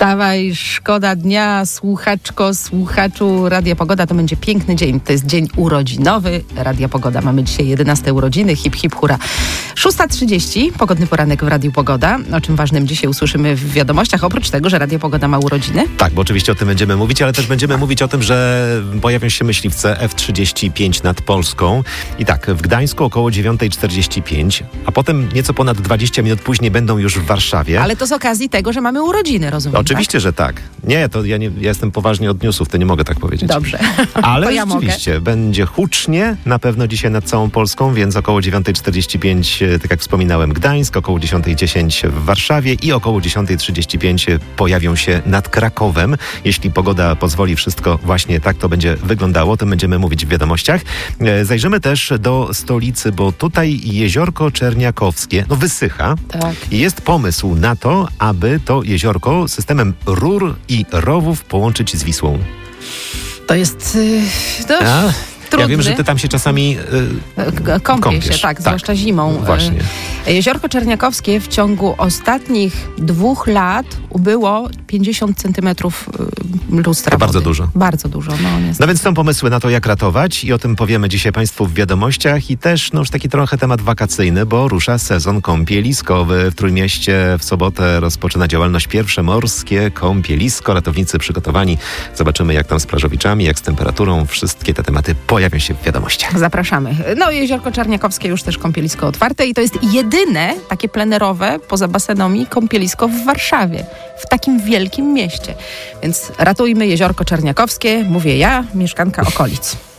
Wstawaj, szkoda dnia, słuchaczu Radia Pogoda. To będzie piękny dzień. To jest dzień urodzinowy Radia Pogoda. Mamy dzisiaj 11 urodziny. Hip, hip, hura. 6:30. Pogodny poranek w Radiu Pogoda. O czym ważnym dzisiaj usłyszymy w wiadomościach. Oprócz tego, że Radio Pogoda ma urodziny. Tak, bo oczywiście o tym będziemy mówić, ale też będziemy mówić o tym, że pojawią się myśliwce F-35 nad Polską. I tak, w Gdańsku około 9:45, a potem nieco ponad 20 minut później będą już w Warszawie. Ale to z okazji tego, że mamy urodziny, rozumiem. Oczywiście, że tak. Nie, to ja jestem poważnie od newsów, to nie mogę tak powiedzieć. Dobrze. Ale to ja rzeczywiście, mogę. będzie hucznie na pewno dzisiaj nad całą Polską, więc około 9:45, tak jak wspominałem, Gdańsk, około 10:10 w Warszawie i około 10:35 pojawią się nad Krakowem. Jeśli pogoda pozwoli, wszystko właśnie tak to będzie wyglądało, o tym będziemy mówić w wiadomościach. Zajrzymy też do stolicy, bo tutaj jeziorko Czerniakowskie wysycha. Tak. I jest pomysł na to, aby to jeziorko systemem rur i rowów połączyć z Wisłą. To jest trudny. Ja wiem, że ty tam się czasami kąpiesz się, tak, zwłaszcza zimą. Właśnie. Jeziorko Czerniakowskie w ciągu ostatnich 2 lat ubyło 50 centymetrów lustra To bardzo wody. dużo. Bardzo dużo, niestety. No więc są pomysły na to, jak ratować i o tym powiemy dzisiaj Państwu w wiadomościach i też już taki trochę temat wakacyjny, bo rusza sezon kąpieliskowy. W Trójmieście w sobotę rozpoczyna działalność pierwsze morskie kąpielisko. Ratownicy przygotowani. Zobaczymy, jak tam z plażowiczami, jak z temperaturą. Wszystkie te tematy pojawią się w wiadomościach. Zapraszamy. Jeziorko Czerniakowskie już też kąpielisko otwarte i to jest jedyne takie plenerowe poza basenami kąpielisko w Warszawie. W takim wielkim mieście. Więc ratujmy Jeziorko Czerniakowskie, mówię ja, mieszkanka okolic.